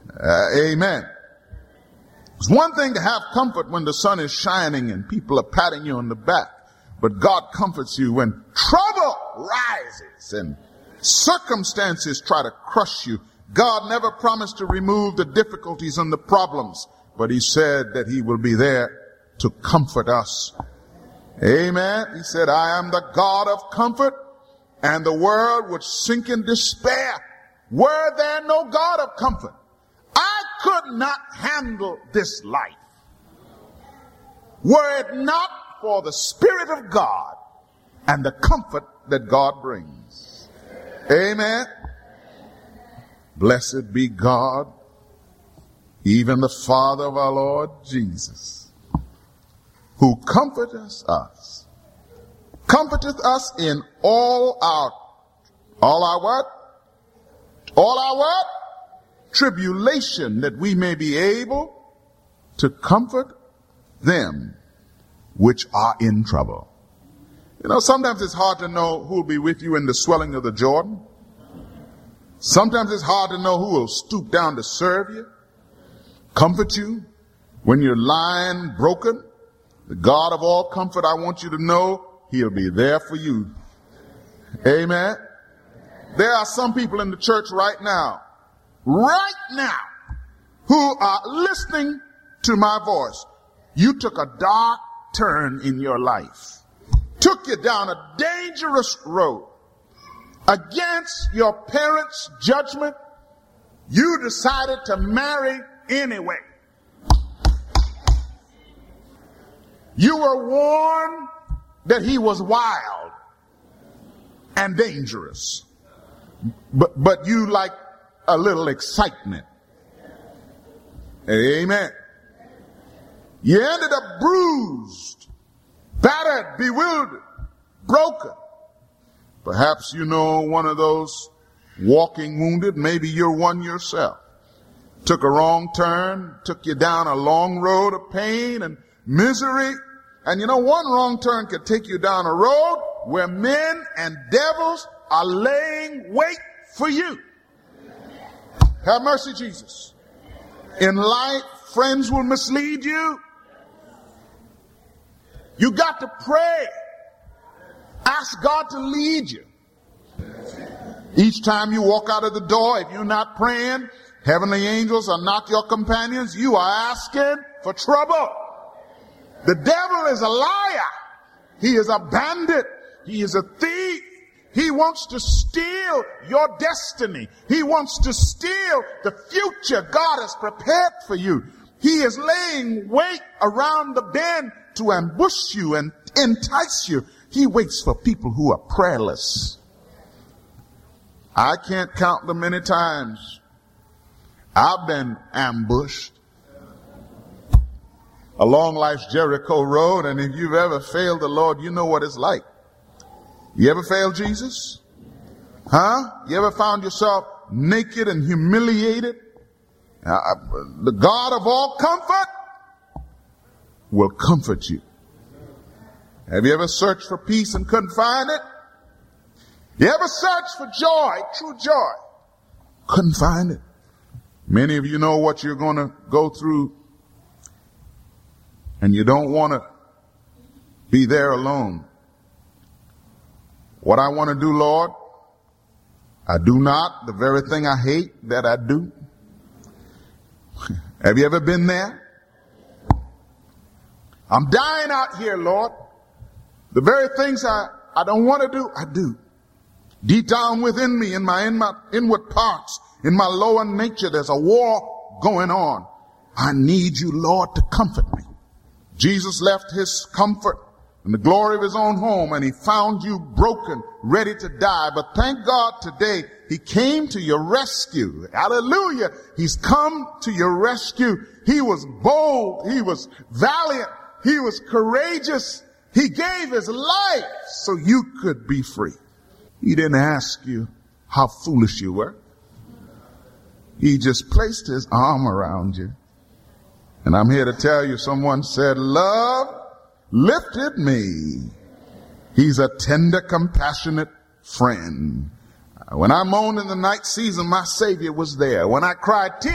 Amen. It's one thing to have comfort when the sun is shining and people are patting you on the back, but God comforts you when trouble rises and circumstances try to crush you. God never promised to remove the difficulties and the problems, but he said that he will be there to comfort us. Amen. He said, I am the God of comfort, and the world would sink in despair were there no God of comfort. I could not handle this life were it not for the Spirit of God and the comfort that God brings. Amen. Blessed be God, even the Father of our Lord Jesus, who comforteth us in all our what? Tribulation, that we may be able to comfort them which are in trouble. You know, sometimes it's hard to know who will be with you in the swelling of the Jordan. Sometimes it's hard to know who will stoop down to serve you, comfort you when you're lying broken. The God of all comfort, I want you to know, he'll be there for you. Amen. There are some people in the church right now, who are listening to my voice. You took a dark turn in your life, took you down a dangerous road. Against your parents' judgment, you decided to marry anyway. You were warned that he was wild and dangerous, but you like a little excitement. Amen. You ended up bruised, battered, bewildered, broken. Perhaps you know one of those walking wounded. Maybe you're one yourself. Took a wrong turn, took you down a long road of pain and misery. And you know, one wrong turn could take you down a road where men and devils are laying wait for you. Have mercy, Jesus. In life, friends will mislead you. You got to pray. Ask God to lead you. Each time you walk out of the door, if you're not praying, heavenly angels are not your companions. You are asking for trouble. The devil is a liar. He is a bandit. He is a thief. He wants to steal your destiny. He wants to steal the future God has prepared for you. He is laying wait around the bend to ambush you and entice you. He waits for people who are prayerless. I can't count the many times I've been ambushed along life's Jericho road, and if you've ever failed the Lord, you know what it's like. You ever failed Jesus? Huh? You ever found yourself naked and humiliated? The God of all comfort will comfort you. Have you ever searched for peace and couldn't find it? You ever searched for joy, true joy? Couldn't find it. Many of you know what you're going to go through, and you don't want to be there alone. What I want to do, Lord, I do not. The very thing I hate, that I do. Have you ever been there? I'm dying out here, Lord. The very things I don't want to do, I do. Deep down within me, in my inward parts, in my lower nature, there's a war going on. I need you, Lord, to comfort me. Jesus left his comfort and the glory of his own home, and he found you broken, ready to die. But thank God today, he came to your rescue. Hallelujah. He's come to your rescue. He was bold. He was valiant. He was courageous. He gave his life so you could be free. He didn't ask you how foolish you were. He just placed his arm around you. And I'm here to tell you, someone said, love lifted me. He's a tender, compassionate friend. When I moaned in the night season, my Savior was there. When I cried tears,